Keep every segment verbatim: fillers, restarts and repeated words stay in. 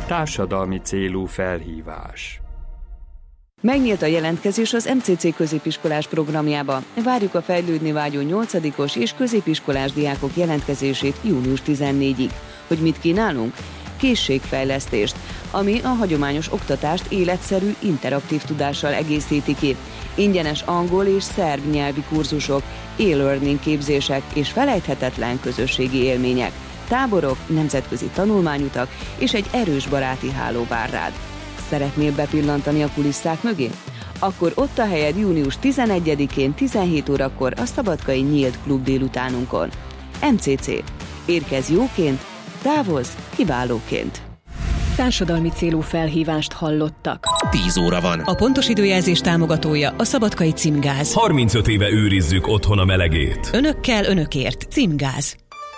Társadalmi célú felhívás. Megnyílt a jelentkezés az em cé cé középiskolás programjába. Várjuk a fejlődni vágyó nyolcadikos és középiskolás diákok jelentkezését június tizennégyig. Hogy mit kínálunk? Készségfejlesztést, ami a hagyományos oktatást életszerű, interaktív tudással egészíti ki. Ingyenes angol és szerb nyelvi kurzusok, e-learning képzések és felejthetetlen közösségi élmények, táborok, nemzetközi tanulmányutak és egy erős baráti háló vár rád. Szeretnél bepillantani a kulisszák mögé? Akkor ott a helyed június tizenegyedikén tizenhét órakor a Szabadkai Nyílt Klub délutánunkon. em cé cé. Érkezz jóként, távozz kiválóként. Társadalmi célú felhívást hallottak. tíz óra van. A pontos időjelzés támogatója a Szabadkai Címgáz. harmincöt éve őrizzük otthon a melegét. Önökkel, önökért. Címgáz.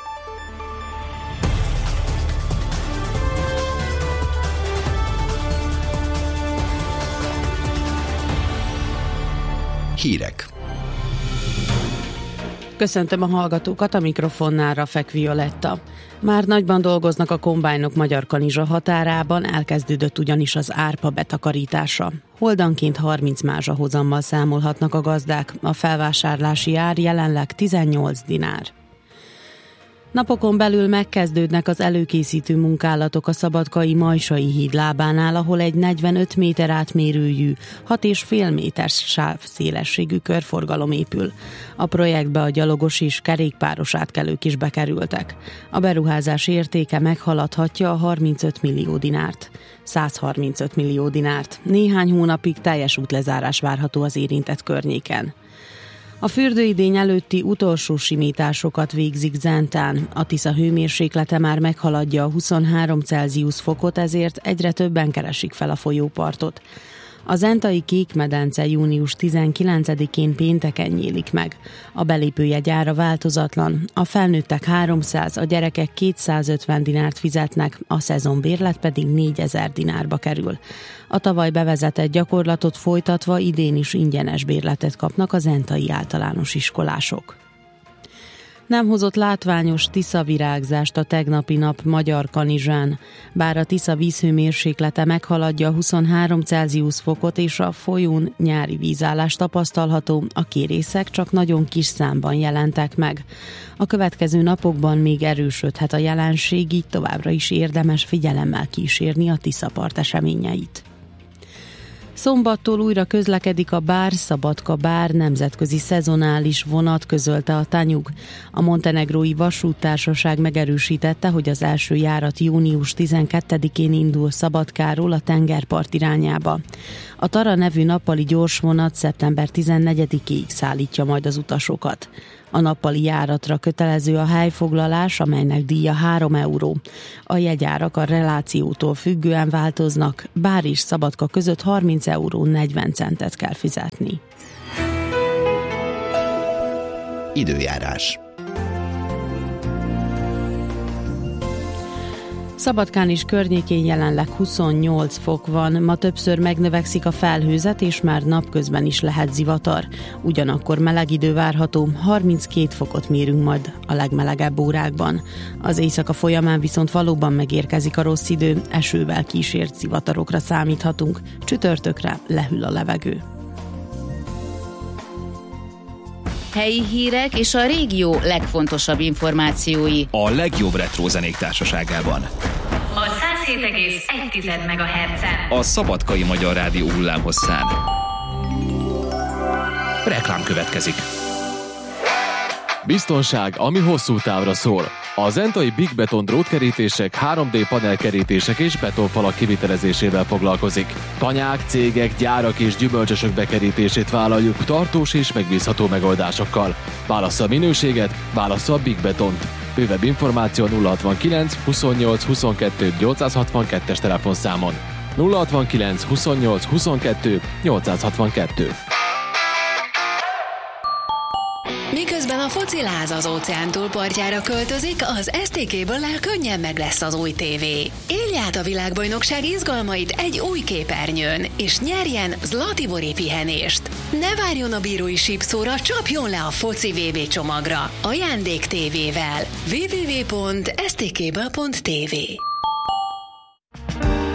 Hírek. Köszöntöm a hallgatókat, a mikrofonnál Rafek Violetta. Már nagyban dolgoznak a kombájnok Magyar-Kanizsa határában, elkezdődött ugyanis az árpa betakarítása. Holdanként harminc mázsa hozammal számolhatnak a gazdák, a felvásárlási ár jelenleg tizennyolc dinár. Napokon belül megkezdődnek az előkészítő munkálatok a Szabadkai Majsai híd lábánál, ahol egy negyvenöt méter átmérőjű, hat és fél méteres sávszélességű körforgalom épül. A projektbe a gyalogos és kerékpáros átkelők is bekerültek. A beruházás értéke meghaladhatja a harmincöt millió dinárt. száz harmincöt millió dinárt. Néhány hónapig teljes útlezárás várható az érintett környéken. A fürdőidény előtti utolsó simításokat végzik Zentán. A Tisza hőmérséklete már meghaladja a huszonhárom Celsius fokot, ezért egyre többen keresik fel a folyópartot. A zentai Kékmedence június tizenkilencedikén pénteken nyílik meg. A belépőjegy ára változatlan. A felnőttek háromszáz, a gyerekek kétszázötven dinárt fizetnek, a szezonbérlet pedig négyezer dinárba kerül. A tavaly bevezetett gyakorlatot folytatva idén is ingyenes bérletet kapnak a zentai általános iskolások. Nem hozott látványos Tisza-virágzást a tegnapi nap Magyar-Kanizsán. Bár a Tisza vízhőmérséklete meghaladja a huszonhárom Celsius fokot és a folyón nyári vízállás tapasztalható, a kérészek csak nagyon kis számban jelentek meg. A következő napokban még erősödhet a jelenség, így továbbra is érdemes figyelemmel kísérni a Tiszapart eseményeit. Szombattól újra közlekedik a Bár-Szabadka-Bár nemzetközi szezonális vonat, közölte a Tanyug. A montenegrói vasúttársaság megerősítette, hogy az első járat június tizenkettedikén indul Szabadkáról a tengerpart irányába. A Tara nevű nappali gyorsvonat szeptember tizennegyedikéig szállítja majd az utasokat. A nappali járatra kötelező a helyfoglalás, amelynek díja három euró. A jegyárak a relációtól függően változnak, Bár és Szabadka között harminc euró negyven centet kell fizetni. Időjárás. Szabadkán és környékén jelenleg huszonnyolc fok van, ma többször megnövekszik a felhőzet, és már napközben is lehet zivatar. Ugyanakkor meleg idő várható, harminckét fokot mérünk majd a legmelegebb órákban. Az éjszaka folyamán viszont valóban megérkezik a rossz idő, esővel kísért zivatarokra számíthatunk, csütörtökre lehűl a levegő. Helyi hírek és a régió legfontosabb információi. A legjobb retro zenék társaságában. A száz hét egész egy megahertzen. A Szabadkai Magyar Rádió hullámhosszán. Reklám következik. Biztonság, ami hosszú távra szól. A zentai Big Beton drótkerítések, három dé panelkerítések és betonfalak kivitelezésével foglalkozik. Tanyák, cégek, gyárak és gyümölcsösök bekerítését vállaljuk tartós és megbízható megoldásokkal. Válassza a minőséget, válassza a Big Betont. Bővebb információ nulla hatvankilenc huszonnyolc huszonkettő nyolcszázhatvankettes telefonszámon. nulla hatvankilenc huszonnyolc huszonkettő nyolcszázhatvankettő. Miközben a fociláz az óceán túlpartjára költözik, az es té ká-ből könnyen meg lesz az új tévé. Élj át a világbajnokság izgalmait egy új képernyőn, és nyerjen Zlatibori pihenést. Ne várjon a bírói sípszóra, csapjon le a foci vé bé csomagra. Ajándék tévével. double-u double-u double-u pont es té ká ből pont té vé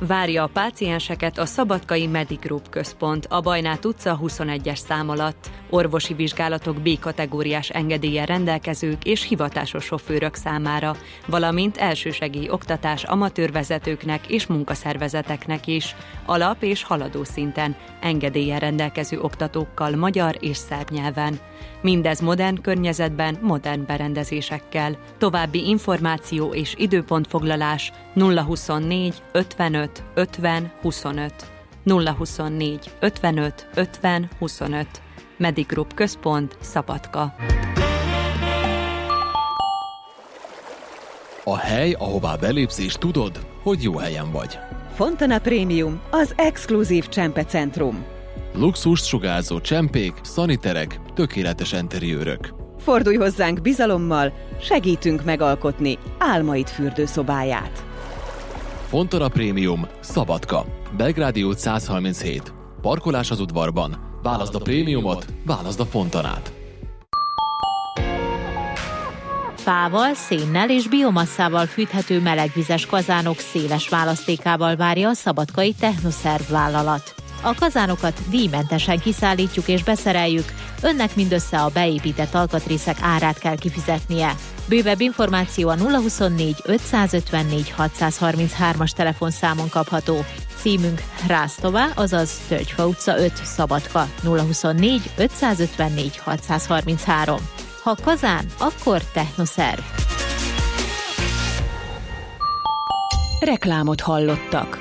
Várja a pácienseket a Szabadkai Medigroup központ, a Bajnát utca huszonegyes szám alatt. Orvosi vizsgálatok B-kategóriás engedéllyel rendelkezők és hivatásos sofőrök számára, valamint elsősegély oktatás amatőrvezetőknek és munkaszervezeteknek is, alap- és haladó szinten, engedéllyel rendelkező oktatókkal magyar és szerb nyelven. Mindez modern környezetben, modern berendezésekkel. További információ és időpontfoglalás nulla huszonnégy ötvenöt ötven huszonöt. nulla huszonnégy ötvenöt ötven huszonöt. Medigroup központ, Szabadka. A hely, ahová belépsz és tudod, hogy jó helyen vagy. Fontana Premium, az exkluzív csempecentrum. Luxust sugárzó csempék, szaniterek, tökéletes enteriőrök. Fordulj hozzánk bizalommal, segítünk megalkotni álmaid fürdőszobáját. Fontana Premium, Szabadka, Belgrádi út száz harminchét. Parkolás az udvarban. Válaszd a prémiumot, válaszd a Fontanát. Fával, szénnel és biomasszával fűthető melegvizes kazánok széles választékával várja a szabadkai Technoszerv vállalat. A kazánokat díjmentesen kiszállítjuk és beszereljük, önnek mindössze a beépített alkatrészek árát kell kifizetnie. Bővebb információ a nulla huszonnégy ötszázötvennégy hatszázharminchárom-as telefonszámon kapható. Címünk Rásztová, azaz Tölgyfa utca öt, Szabadka, nulla huszonnégy ötszázötvennégy hatszázharminchárom. Ha kazán, akkor Technoszerv. Reklámot hallottak.